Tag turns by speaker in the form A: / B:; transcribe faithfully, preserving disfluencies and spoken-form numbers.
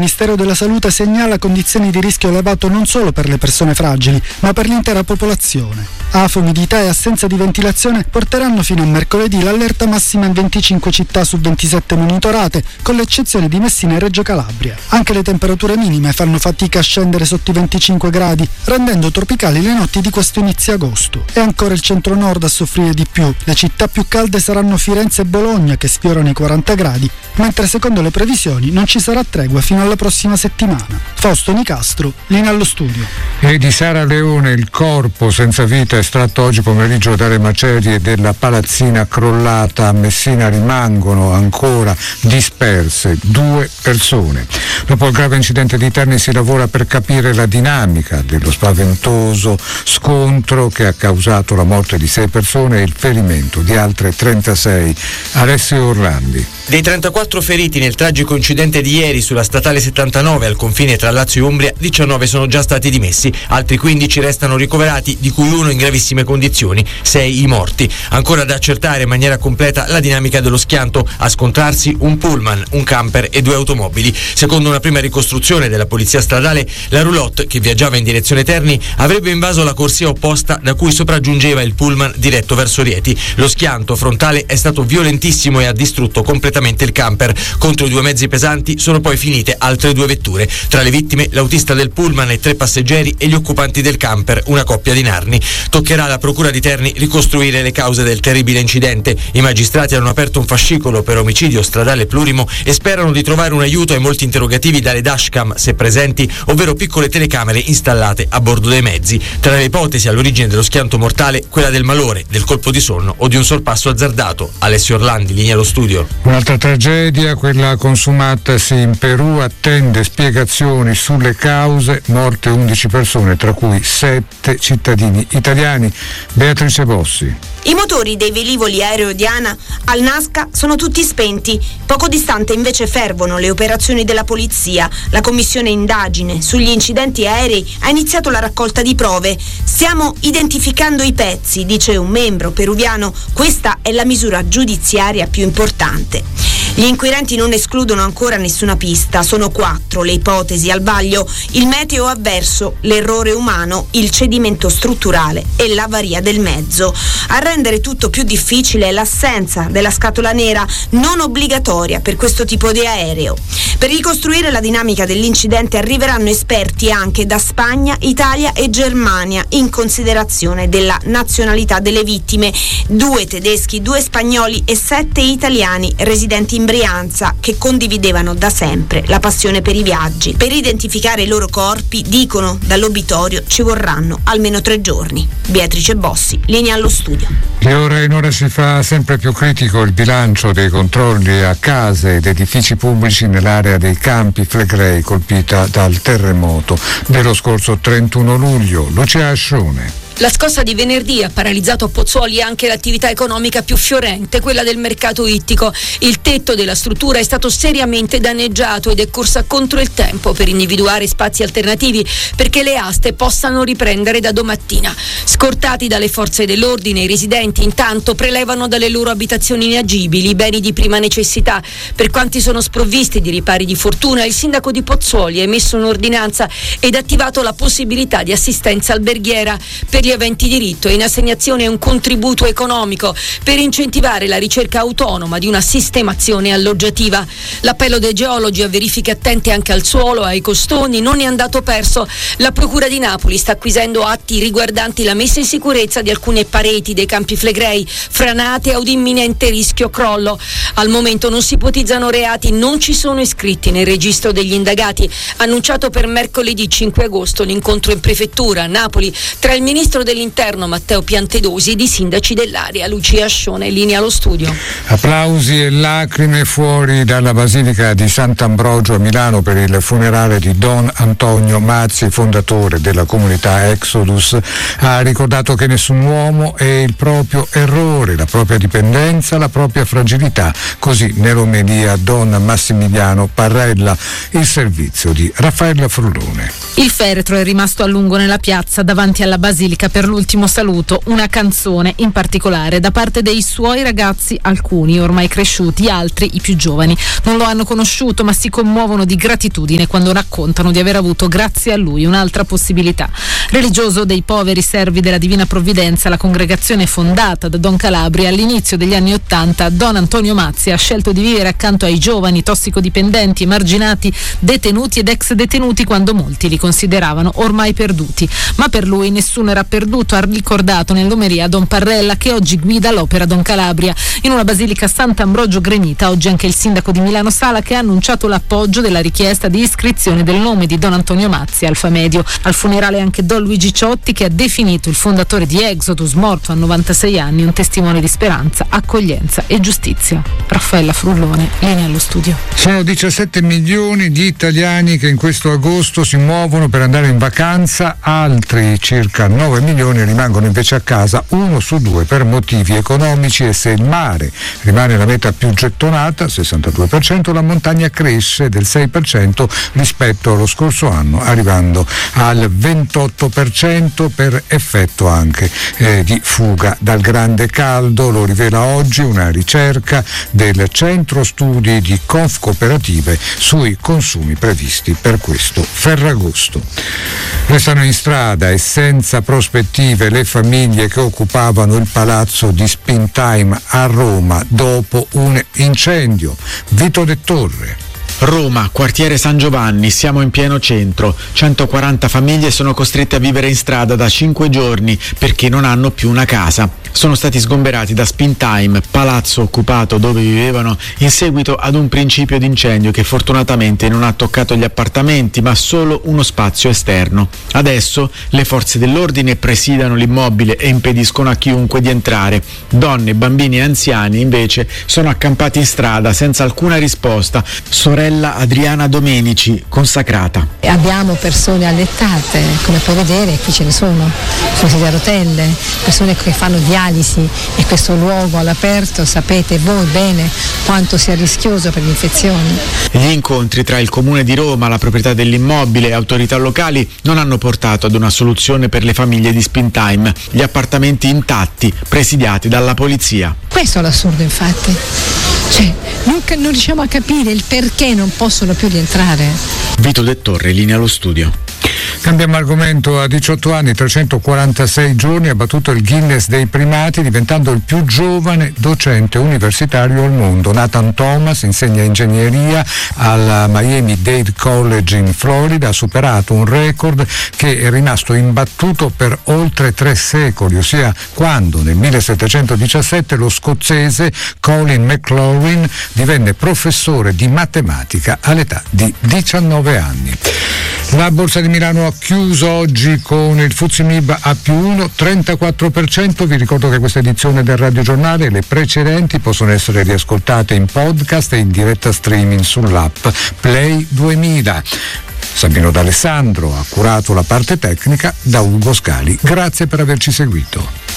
A: Ministero della Salute segnala condizioni di rischio elevato non solo per le persone fragili, ma per l'intera popolazione. Afa, umidità e assenza di ventilazione porteranno fino a mercoledì l'allerta massima in venticinque città su ventisette monitorate, con l'eccezione di Messina e Reggio Calabria. Anche le temperature minime fanno fatica a scendere sotto i venticinque gradi, rendendo tropicali le notti di questo inizio agosto. È ancora il centro-nord a soffrire di più. Le città più calde saranno Firenze e Bologna, che sfiorano i quaranta gradi, mentre secondo le previsioni non ci sarà tregua fino alla prossima settimana. Fausto Nicastro, linea allo studio.
B: E di Sara Leone, il corpo senza vita estratto oggi pomeriggio dalle macerie della palazzina crollata a Messina. Rimangono ancora disperse due persone. Dopo il grave incidente di Terni si lavora per capire la dinamica dello spaventoso scontro che ha causato la morte di sei persone e il ferimento di altre trentasei. Alessio Orlandi.
C: Dei trentaquattro feriti nel tragico incidente di ieri sulla statale settantanove al confine tra Lazio e Umbria, diciannove sono già stati dimessi, altri quindici restano ricoverati, di cui uno in gravissime condizioni, sei i morti. Ancora da accertare in maniera completa la dinamica dello schianto, a scontrarsi un pullman, un camper e due automobili. Secondo una prima ricostruzione della polizia stradale, la roulotte, che viaggiava in direzione Terni, avrebbe invaso la corsia opposta da cui sopraggiungeva il pullman diretto verso Rieti. Lo schianto frontale è stato violentissimo e ha distrutto completamente il camper. Contro i due mezzi pesanti sono poi finite altre due vetture. Tra le vittime l'autista del pullman e tre passeggeri e gli occupanti del camper, una coppia di Narni. Toccherà alla procura di Terni ricostruire le cause del terribile incidente. I magistrati hanno aperto un fascicolo per omicidio stradale plurimo e sperano di trovare un aiuto ai molti interrogativi dalle dashcam, se presenti, ovvero piccole telecamere installate a bordo dei mezzi. Tra le ipotesi all'origine dello schianto mortale, quella del malore, del colpo di sonno o di un sorpasso azzardato. Alessio Orlandi, linea allo studio.
B: Un'altra tragedia, quella consumatasi in Perù, attende spiegazioni sulle cause, morte undici persone, tra cui sette cittadini italiani. Beatrice Bossi.
D: I motori dei velivoli aereo di ANA al Nasca sono tutti spenti. Poco distante invece fervono le operazioni della polizia. La commissione indagine sugli incidenti aerei ha iniziato la raccolta di prove. Stiamo identificando i pezzi, dice un membro peruviano. Questa è la misura giudiziaria più importante. Gli inquirenti non escludono ancora nessuna pista. Sono quattro le ipotesi al vaglio: il meteo avverso, l'errore umano, il cedimento strutturale e l'avaria del mezzo. A rendere tutto più difficile è l'assenza della scatola nera, non obbligatoria per questo tipo di aereo. Per ricostruire la dinamica dell'incidente arriveranno esperti anche da Spagna, Italia e Germania, in considerazione della nazionalità delle vittime: due tedeschi, due spagnoli e sette italiani residenti in Brianza, che condividevano da sempre la passione per i viaggi. Per identificare i loro corpi, dicono dall'obitorio, ci vorranno almeno tre giorni. Beatrice Bossi, linea allo studio.
B: Di ora in ora si fa sempre più critico il bilancio dei controlli a case ed edifici pubblici nell'area dei Campi Flegrei colpita dal terremoto dello scorso trentuno luglio. Lucia Ascione.
E: La scossa di venerdì ha paralizzato a Pozzuoli anche l'attività economica più fiorente, quella del mercato ittico. Il tetto della struttura è stato seriamente danneggiato ed è corsa contro il tempo per individuare spazi alternativi perché le aste possano riprendere da domattina. Scortati dalle forze dell'ordine, i residenti intanto prelevano dalle loro abitazioni inagibili i beni di prima necessità. Per quanti sono sprovvisti di ripari di fortuna, il sindaco di Pozzuoli ha emesso un'ordinanza ed attivato la possibilità di assistenza alberghiera per gli aventi diritto e in assegnazione un contributo economico per incentivare la ricerca autonoma di una sistemazione alloggiativa. L'appello dei geologi a verifiche attente anche al suolo, ai costoni, non è andato perso. La Procura di Napoli sta acquisendo atti riguardanti la messa in sicurezza di alcune pareti dei Campi Flegrei, franate ad imminente rischio crollo. Al momento non si ipotizzano reati, non ci sono iscritti nel registro degli indagati. Annunciato per mercoledì cinque agosto l'incontro in prefettura a Napoli tra il ministro dell'Interno Matteo Piantedosi ed i sindaci dell'area. Lucia Ascione, linea allo studio.
B: Applausi e lacrime fuori dalla Basilica di Sant'Ambrogio a Milano per il funerale di Don Antonio Mazzi, fondatore della comunità Exodus. Ha ricordato che nessun uomo è il proprio errore, la propria dipendenza, la propria fragilità. Così nell'omelia Don Massimiliano Parrella. Il servizio di Raffaella Frullone.
F: Il feretro è rimasto a lungo nella piazza davanti alla Basilica dedica per l'ultimo saluto una canzone in particolare da parte dei suoi ragazzi, alcuni ormai cresciuti, altri i più giovani. Non lo hanno conosciuto ma si commuovono di gratitudine quando raccontano di aver avuto grazie a lui un'altra possibilità. Religioso dei poveri servi della Divina Provvidenza, la congregazione fondata da Don Calabria all'inizio degli anni Ottanta, Don Antonio Mazzi ha scelto di vivere accanto ai giovani tossicodipendenti, emarginati, detenuti ed ex detenuti quando molti li consideravano ormai perduti. Ma per lui nessuno era perduto, ha ricordato nell'omelia Don Parrella, che oggi guida l'opera Don Calabria in una basilica Sant'Ambrogio Grenita. Oggi anche il sindaco di Milano Sala, che ha annunciato l'appoggio della richiesta di iscrizione del nome di Don Antonio Mazzi al Famedio. Al funerale anche Don Luigi Ciotti, che ha definito il fondatore di Exodus, morto a novantasei anni, un testimone di speranza, accoglienza e giustizia. Raffaella Frullone, linea allo studio.
B: Sono diciassette milioni di italiani che in questo agosto si muovono per andare in vacanza, altri circa nove milioni rimangono invece a casa, uno su due per motivi economici, e se il mare rimane la meta più gettonata, sessantadue per cento, la montagna cresce del sei per cento rispetto allo scorso anno, arrivando al ventotto per cento per effetto anche eh, di fuga dal grande caldo. Lo rivela oggi una ricerca del Centro Studi di Confcooperative sui consumi previsti per questo Ferragosto. Restano in strada e senza prospettive le famiglie che occupavano il palazzo di Springtime a Roma dopo un incendio. Vito De Torre.
G: Roma, quartiere San Giovanni, siamo in pieno centro. centoquaranta famiglie sono costrette a vivere in strada da cinque giorni perché non hanno più una casa. Sono stati sgomberati da Springtime, palazzo occupato dove vivevano in seguito ad un principio di incendio che fortunatamente non ha toccato gli appartamenti ma solo uno spazio esterno. Adesso le forze dell'ordine presidiano l'immobile e impediscono a chiunque di entrare. Donne, bambini e anziani invece sono accampati in strada senza alcuna risposta. Sorella Adriana Domenici, consacrata.
H: Abbiamo persone allettate, come puoi vedere qui ce ne sono, sono sedie a rotelle, persone che fanno dialisi, e questo luogo all'aperto sapete voi bene quanto sia rischioso per le infezioni.
G: Gli incontri tra il Comune di Roma, la proprietà dell'immobile e autorità locali non hanno portato ad una soluzione per le famiglie di Springtime, gli appartamenti intatti, presidiati dalla polizia.
H: Questo è l'assurdo, infatti. Cioè, non, non riusciamo a capire il perché non possono più rientrare.
G: Vito De Torre, linea allo studio.
B: Cambiamo argomento. A diciotto anni, trecentoquarantasei giorni, ha battuto il Guinness dei primati diventando il più giovane docente universitario al mondo. Nathan Thomas insegna ingegneria al Miami-Dade College in Florida, ha superato un record che è rimasto imbattuto per oltre tre secoli, ossia quando nel millesettecentodiciassette lo scozzese Colin McLaurin divenne professore di matematica all'età di diciannove anni. La borsa di Milano ha chiuso oggi con il F T S E M I B a più uno, trentaquattro per cento. Vi ricordo che questa edizione del Radio Giornale e le precedenti possono essere riascoltate in podcast e in diretta streaming sull'app Play duemila. Sabino D'Alessandro ha curato la parte tecnica, da Ugo Scali. Grazie per averci seguito.